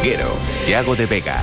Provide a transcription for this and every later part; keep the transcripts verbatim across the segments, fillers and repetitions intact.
Reguero, Yago de Vega.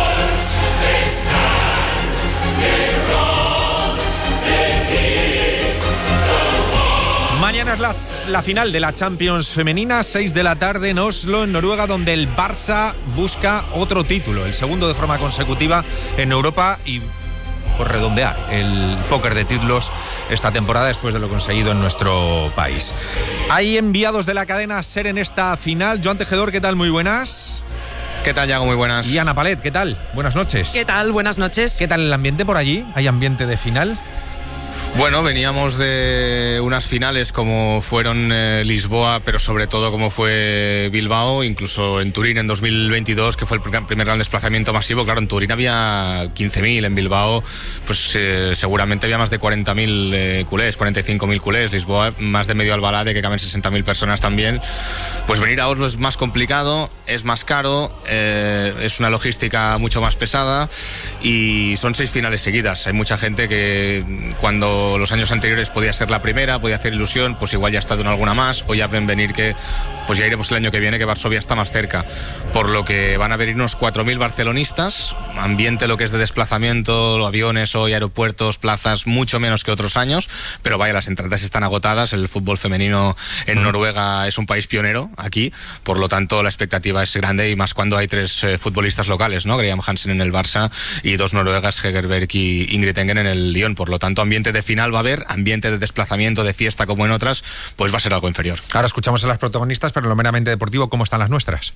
Mañana es la, la final de la Champions femenina, seis de la tarde en Oslo, en Noruega, donde el Barça busca otro título, el segundo de forma consecutiva en Europa y por redondear el póker de títulos esta temporada después de lo conseguido en nuestro país. Hay enviados de la cadena SER en esta final. Joan Tejedor, ¿qué tal? Muy buenas. ¿Qué tal, Yago? Muy buenas. Y Ana Palet, ¿qué tal? Buenas noches. ¿Qué tal? Buenas noches. ¿Qué tal el ambiente por allí? ¿Hay ambiente de final? Bueno, veníamos de unas finales como fueron eh, Lisboa, pero sobre todo como fue Bilbao, incluso en Turín en dos mil veintidós, que fue el primer gran desplazamiento masivo. Claro, en Turín había quince mil, en Bilbao pues eh, seguramente había más de cuarenta mil eh, culés, cuarenta y cinco mil culés, Lisboa más de medio Albalade, que caben sesenta mil personas también. Pues venir a Oslo es más complicado, es más caro, eh, es una logística mucho más pesada y son seis finales seguidas. Hay mucha gente que cuando los años anteriores podía ser la primera, podía hacer ilusión, pues igual ya ha estado en alguna más, o ya ven venir que pues ya iremos el año que viene, que Varsovia está más cerca, por lo que van a venir unos cuatro mil barcelonistas, ambiente lo que es de desplazamiento, aviones hoy, aeropuertos, plazas, mucho menos que otros años, pero vaya, las entradas están agotadas, el fútbol femenino en Noruega es un país pionero aquí, por lo tanto la expectativa es grande y más cuando hay tres eh, futbolistas locales, ¿no? Graham Hansen en el Barça y dos noruegas, Hegerberg y Ingrid Engen en el Lyon, por lo tanto ambiente de final va a haber, ambiente de desplazamiento, de fiesta como en otras, pues va a ser algo inferior. Ahora escuchamos a las protagonistas, pero lo meramente deportivo, ¿cómo están las nuestras?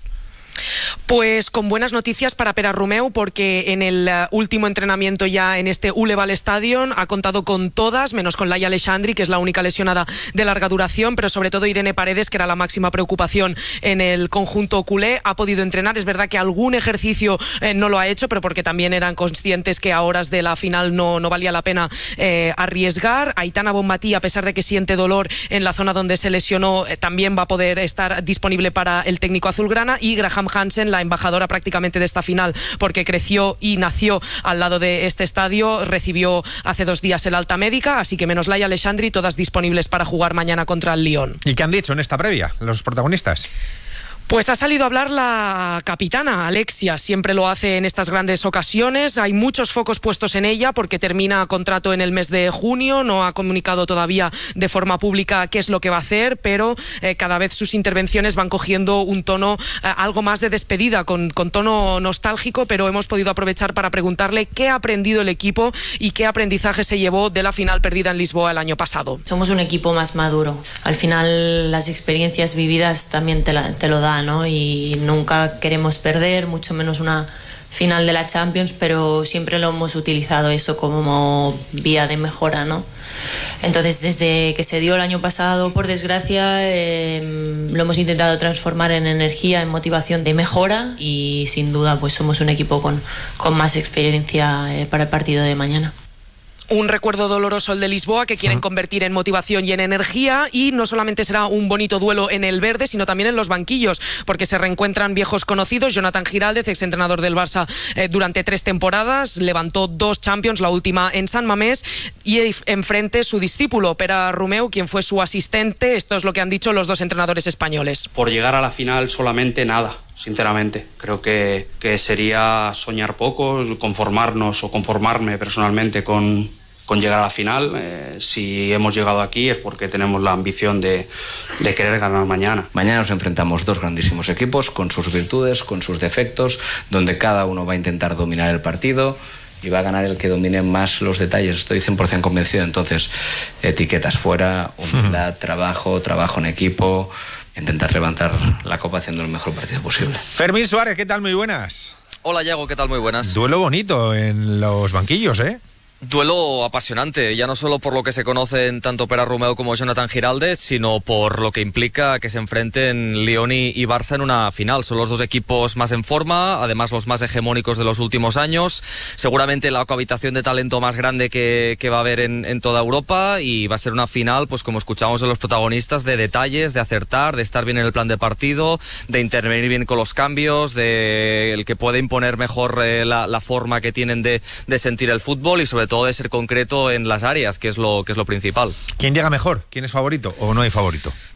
Pues con buenas noticias para Pera Rumeu, porque en el uh, último entrenamiento ya en este Uleval Stadion ha contado con todas, menos con Laia Alexandri, que es la única lesionada de larga duración, pero sobre todo Irene Paredes, que era la máxima preocupación en el conjunto culé, ha podido entrenar. Es verdad que algún ejercicio eh, no lo ha hecho, pero porque también eran conscientes que a horas de la final no, no valía la pena eh, arriesgar. Aitana Bonmatí, a pesar de que siente dolor en la zona donde se lesionó, eh, también va a poder estar disponible para el técnico azulgrana, y Graham Hansen, la embajadora prácticamente de esta final, porque creció y nació al lado de este estadio, recibió hace dos días el alta médica, así que menos Laia Alexandri, todas disponibles para jugar mañana contra el Lyon. ¿Y qué han dicho en esta previa los protagonistas? Pues ha salido a hablar la capitana, Alexia, siempre lo hace en estas grandes ocasiones. Hay muchos focos puestos en ella porque termina contrato en el mes de junio, no ha comunicado todavía de forma pública qué es lo que va a hacer, pero eh, cada vez sus intervenciones van cogiendo un tono eh, algo más de despedida, con, con tono nostálgico, pero hemos podido aprovechar para preguntarle qué ha aprendido el equipo y qué aprendizaje se llevó de la final perdida en Lisboa el año pasado. Somos un equipo más maduro. Al final las experiencias vividas también te, la, te lo dan, ¿no? Y nunca queremos perder, mucho menos una final de la Champions, pero siempre lo hemos utilizado eso como vía de mejora, ¿no? Entonces, desde que se dio el año pasado, por desgracia, eh, lo hemos intentado transformar en energía, en motivación de mejora, y sin duda pues somos un equipo con, con más experiencia eh, para el partido de mañana. Un recuerdo doloroso el de Lisboa, que quieren convertir en motivación y en energía, y no solamente será un bonito duelo en el verde, sino también en los banquillos, porque se reencuentran viejos conocidos. Jonathan Giraldez, exentrenador del Barça eh, durante tres temporadas, levantó dos Champions, la última en San Mamés, y enfrente su discípulo, Pera Rumeu, quien fue su asistente. Esto es lo que han dicho los dos entrenadores españoles. Por llegar a la final solamente nada. Sinceramente, creo que, que sería soñar poco, conformarnos o conformarme personalmente con, con llegar a la final. Eh, si hemos llegado aquí es porque tenemos la ambición de, de querer ganar mañana. Mañana nos enfrentamos dos grandísimos equipos con sus virtudes, con sus defectos, donde cada uno va a intentar dominar el partido y va a ganar el que domine más los detalles. Estoy cien por ciento convencido. Entonces, etiquetas fuera, humildad, trabajo, trabajo en equipo, intentar levantar la copa haciendo el mejor partido posible. Fermín Suárez, ¿qué tal? Muy buenas. Hola, Yago, ¿qué tal? Muy buenas. Duelo bonito en los banquillos, ¿eh? Duelo apasionante, ya no solo por lo que se conocen tanto Pera Rumeu como Jonathan Giraldez, sino por lo que implica que se enfrenten Lyon y Barça en una final. Son los dos equipos más en forma, además los más hegemónicos de los últimos años, seguramente la cohabitación de talento más grande que, que va a haber en, en toda Europa, y va a ser una final, pues como escuchamos de los protagonistas, de detalles, de acertar, de estar bien en el plan de partido, de intervenir bien con los cambios, de el que puede imponer mejor eh, la, la forma que tienen de, de sentir el fútbol, y sobre todo todo de ser concreto en las áreas, que es lo que es lo principal. ¿Quién llega mejor? ¿Quién es favorito o no hay favorito?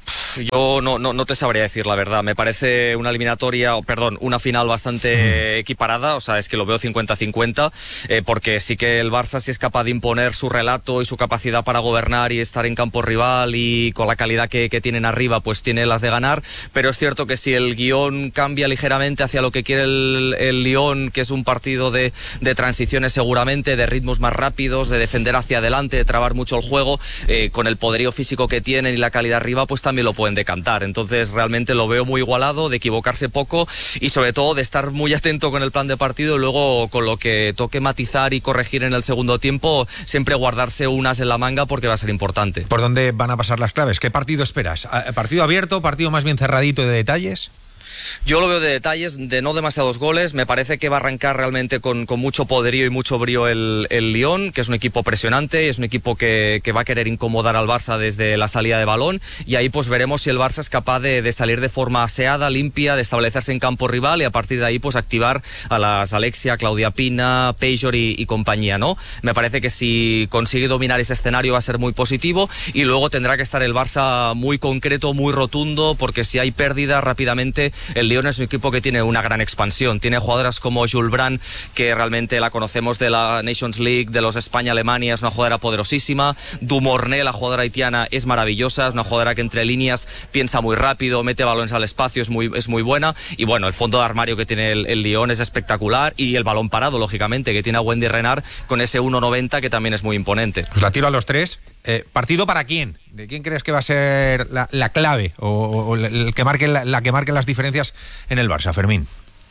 Yo no, no, no te sabría decir la verdad. Me parece una eliminatoria, o perdón, una final bastante equiparada. O sea, es que lo veo cincuenta cincuenta, eh, porque sí que el Barça sí es capaz de imponer su relato y su capacidad para gobernar y estar en campo rival, y con la calidad que, que tienen arriba, pues tiene las de ganar. Pero es cierto que si el guión cambia ligeramente hacia lo que quiere el, el Lyon, que es un partido de, de transiciones seguramente, de ritmos más rápidos, de defender hacia adelante, de trabar mucho el juego, eh, con el poderío físico que tienen y la calidad arriba, pues también lo pueden decantar. Entonces realmente lo veo muy igualado, de equivocarse poco y sobre todo de estar muy atento con el plan de partido, y luego con lo que toque matizar y corregir en el segundo tiempo, siempre guardarse unas en la manga, porque va a ser importante. ¿Por dónde van a pasar las claves? ¿Qué partido esperas? ¿Partido abierto? ¿Partido más bien cerradito de detalles? Yo lo veo de detalles, de no demasiados goles. Me parece que va a arrancar realmente con, con mucho poderío y mucho brío el, el Lyon, que es un equipo presionante, es un equipo que, que va a querer incomodar al Barça desde la salida de balón, y ahí pues veremos si el Barça es capaz de, de salir de forma aseada, limpia, de establecerse en campo rival, y a partir de ahí pues activar a las Alexia, Claudia Pina, Pejor y, y compañía, ¿no? Me parece que si consigue dominar ese escenario va a ser muy positivo, y luego tendrá que estar el Barça muy concreto, muy rotundo, porque si hay pérdida rápidamente, el Lyon es un equipo que tiene una gran expansión. Tiene jugadoras como Jules Brand, que realmente la conocemos de la Nations League, de los España-Alemania, es una jugadora poderosísima. Dumornay, la jugadora haitiana, es maravillosa, es una jugadora que entre líneas piensa muy rápido, mete balones al espacio, es muy, es muy buena. Y bueno, el fondo de armario que tiene el, el Lyon es espectacular, y el balón parado, lógicamente, que tiene a Wendy Renard con ese uno noventa, que también es muy imponente. Pues la tiro a los tres. Eh, ¿Partido para quién? ¿De quién crees que va a ser la, la clave o, o el que marque la, la que marque las diferencias en el Barça, Fermín?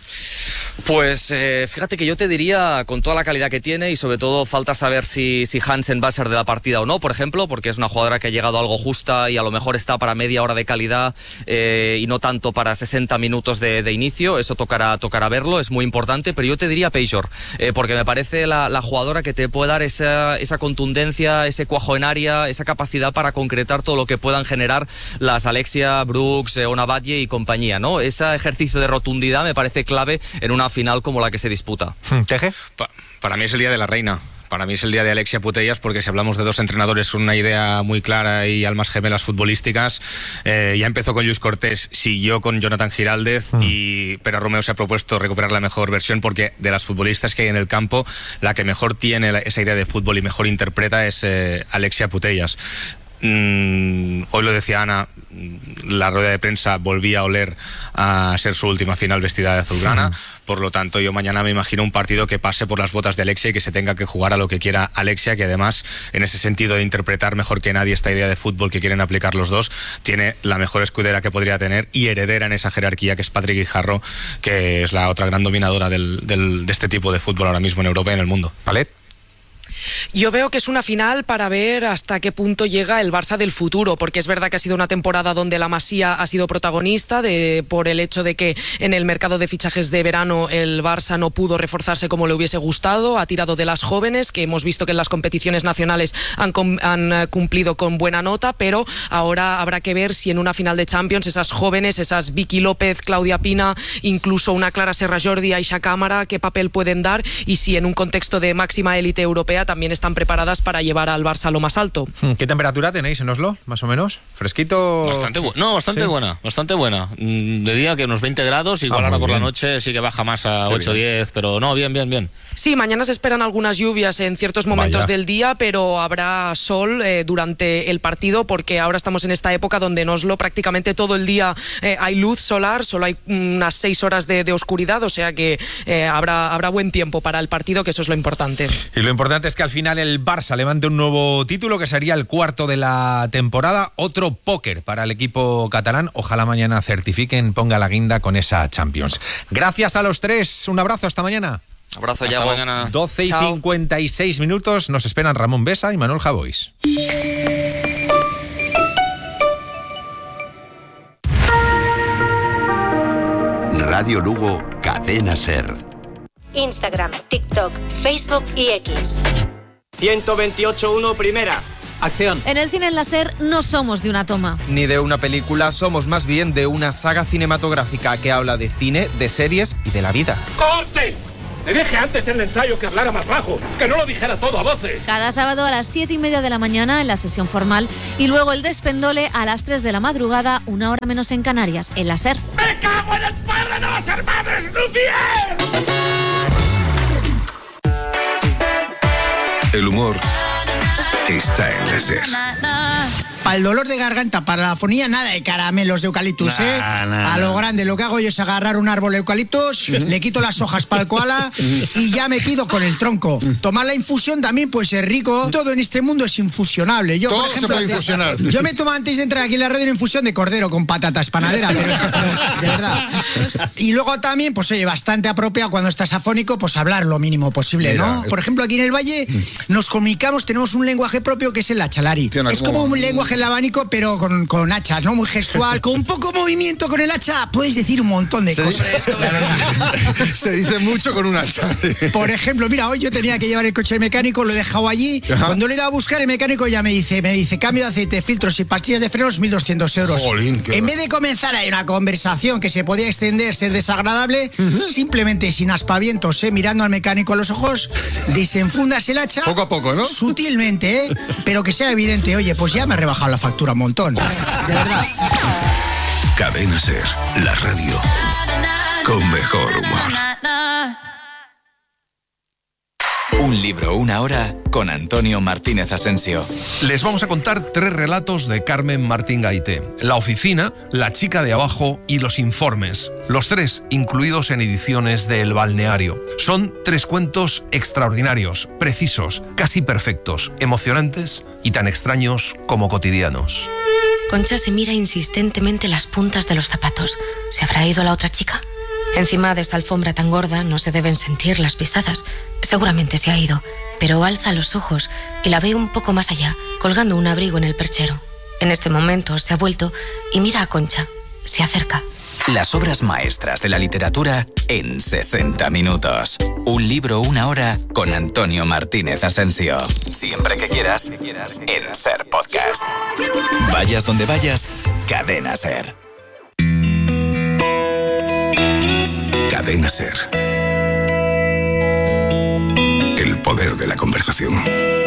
Pues eh, fíjate que yo te diría, con toda la calidad que tiene, y sobre todo falta saber si, si Hansen va a ser de la partida o no, por ejemplo, porque es una jugadora que ha llegado algo justa y a lo mejor está para media hora de calidad, eh, y no tanto para sesenta minutos de, de inicio. Eso tocará, tocará verlo, es muy importante. Pero yo te diría Pejor, eh, porque me parece la, la jugadora que te puede dar esa, esa contundencia, ese cuajo en área, esa capacidad para concretar todo lo que puedan generar las Alexia, Brooks, eh, Ona Batlle y compañía, ¿no? Ese ejercicio de rotundidad me parece clave en una final como la que se disputa. ¿Teje? Pa- para mí es el día de la reina. Para mí es el día de Alexia Putellas, porque si hablamos de dos entrenadores con una idea muy clara y almas gemelas futbolísticas, eh, ya empezó con Lluís Cortés, siguió con Jonathan Giraldez, mm. y Pere Romeu se ha propuesto recuperar la mejor versión, porque de las futbolistas que hay en el campo, la que mejor tiene la, esa idea de fútbol y mejor interpreta es eh, Alexia Putellas. Mm, hoy lo decía Ana, la rueda de prensa volvía a oler a ser su última final vestida de azulgrana. Sí. Por lo tanto, yo mañana me imagino un partido que pase por las botas de Alexia y que se tenga que jugar a lo que quiera Alexia, que además, en ese sentido de interpretar mejor que nadie esta idea de fútbol que quieren aplicar los dos, tiene la mejor escudera que podría tener y heredera en esa jerarquía, que es Patrick Guijarro, que es la otra gran dominadora del, del, de este tipo de fútbol ahora mismo en Europa y en el mundo. ¿Vale? Yo veo que es una final para ver hasta qué punto llega el Barça del futuro, porque es verdad que ha sido una temporada donde la Masía ha sido protagonista, de, por el hecho de que en el mercado de fichajes de verano el Barça no pudo reforzarse como le hubiese gustado, ha tirado de las jóvenes, que hemos visto que en las competiciones nacionales han, han cumplido con buena nota, pero ahora habrá que ver si en una final de Champions esas jóvenes, esas Vicky López, Claudia Pina, incluso una Clara Serra Jordi, Aisha Cámara, qué papel pueden dar, y si en un contexto de máxima élite europea también están preparadas para llevar al Barça a lo más alto. ¿Qué temperatura tenéis en Oslo, más o menos? ¿Fresquito? Bastante bu- no, bastante ¿Sí? buena, bastante buena. De día que unos veinte grados, igual ah, ahora por bien. La noche sí que baja más a ocho o diez, pero no, bien, bien, bien. Sí, mañana se esperan algunas lluvias en ciertos momentos Vaya. del día, pero habrá sol eh, durante el partido, porque ahora estamos en esta época donde en Oslo prácticamente todo el día eh, hay luz solar, solo hay unas seis horas de, de oscuridad, o sea que eh, habrá, habrá buen tiempo para el partido, que eso es lo importante. Y lo importante es que al final el Barça levante un nuevo título, que sería el cuarto de la temporada, otro póker para el equipo catalán. Ojalá mañana certifiquen, ponga la guinda con esa Champions. Gracias a los tres, un abrazo, hasta mañana. Abrazo, ya mañana. doce y cincuenta y seis minutos, nos esperan Ramón Besa y Manuel Javois. Radio Lugo, Cadena Ser. Instagram, TikTok, Facebook y X. ciento veintiocho punto uno primera. Acción. En el cine en la Ser no somos de una toma. Ni de una película, somos más bien de una saga cinematográfica que habla de cine, de series y de la vida. ¡Corte! Le dije antes en el ensayo que hablara más bajo, que no lo dijera todo a voces. Cada sábado a las siete y media de la mañana en la sesión formal y luego el despendole a las tres de la madrugada, una hora menos en Canarias, en la SER. ¡Me cago en el padre de los hermanos Lumière! El humor está en la SER. Para el dolor de garganta, para la afonía, nada de caramelos de eucaliptus, nah, ¿eh? Nah. A lo grande, lo que hago yo es agarrar un árbol de eucaliptus, le quito las hojas para el koala y ya me pido con el tronco. Tomar la infusión también puede ser rico. Todo en este mundo es infusionable. Yo, Todo por ejemplo, se puede infusionar. Yo me tomo antes de entrar aquí en la radio una infusión de cordero con patatas panadera, pero de verdad. Y luego también, pues oye, bastante apropiado cuando estás afónico, pues hablar lo mínimo posible, Mira, ¿no? Por ejemplo, aquí en el Valle nos comunicamos, tenemos un lenguaje propio que es el achalari. Es como un lenguaje el abanico, pero con, con hachas, ¿no? Muy gestual. Con poco movimiento con el hacha puedes decir un montón de se cosas. Dice, se dice mucho con un hacha. Por ejemplo, mira, hoy yo tenía que llevar el coche al mecánico, lo he dejado allí. Ajá. Cuando le he ido a buscar, el mecánico ya me dice, me dice, cambio de aceite, filtros y pastillas de frenos, mil doscientos euros. Jolín, en vez de comenzar ahí una conversación que se podía extender, ser desagradable, uh-huh. simplemente sin aspavientos, ¿eh? Mirando al mecánico a los ojos, desenfundas el hacha. Poco a poco, ¿no? Sutilmente, ¿eh? Pero que sea evidente, oye, pues ya me he rebajado la factura un montón. De verdad. Cadena SER, la radio con mejor humor. Un libro, una hora con Antonio Martínez Asensio. Les vamos a contar tres relatos de Carmen Martín Gaité. La oficina, La chica de abajo y Los informes. Los tres incluidos en ediciones de El Balneario. Son tres cuentos extraordinarios, precisos, casi perfectos, emocionantes y tan extraños como cotidianos. Concha se mira insistentemente las puntas de los zapatos. ¿Se habrá ido la otra chica? Encima de esta alfombra tan gorda no se deben sentir las pisadas. Seguramente se ha ido, pero alza los ojos y la ve un poco más allá, colgando un abrigo en el perchero. En este momento se ha vuelto y mira a Concha. Se acerca. Las obras maestras de la literatura en sesenta minutos. Un libro, una hora con Antonio Martínez Asensio. Siempre que quieras, en SER Podcast. Vayas donde vayas, Cadena SER. Cadena SER. El poder de la conversación.